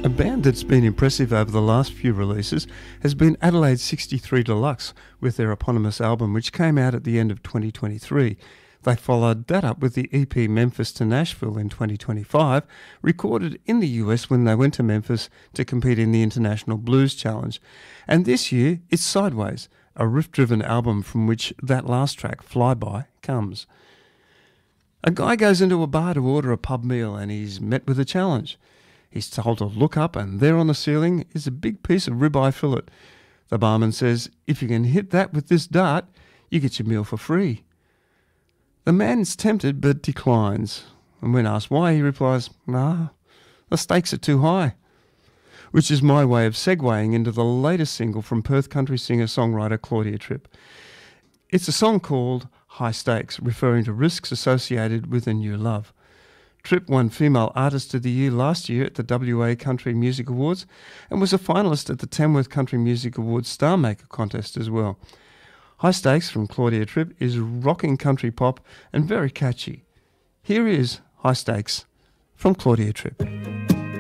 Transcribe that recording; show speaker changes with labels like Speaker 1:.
Speaker 1: A band that's been impressive over the last few releases has been Adelaide 63 Deluxe with their eponymous album, which came out at the end of 2023. They followed that up with the EP Memphis to Nashville in 2025, recorded in the US when they went to Memphis to compete in the International Blues Challenge. And this year, it's Sideways, a riff-driven album from which that last track, Flyby, comes. A guy goes into a bar to order a pub meal and he's met with a challenge. He's told to look up, and there on the ceiling is a big piece of ribeye fillet. The barman says, if you can hit that with this dart, you get your meal for free. The man's tempted but declines, and when asked why, he replies, nah, the stakes are too high. Which is my way of segueing into the latest single from Perth country singer-songwriter Claudia Tripp. It's a song called High Stakes, referring to risks associated with a new love. Tripp won Female Artist of the Year last year at the WA Country Music Awards and was a finalist at the Tamworth Country Music Awards Star Maker contest as well. High Stakes from Claudia Tripp is rocking country pop and very catchy. Here is High Stakes from Claudia Tripp.